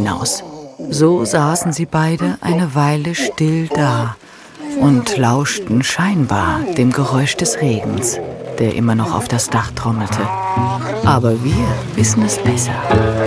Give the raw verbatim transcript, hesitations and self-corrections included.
hinaus. So saßen sie beide eine Weile still da und lauschten scheinbar dem Geräusch des Regens, der immer noch auf das Dach trommelte. Aber wir wissen es besser.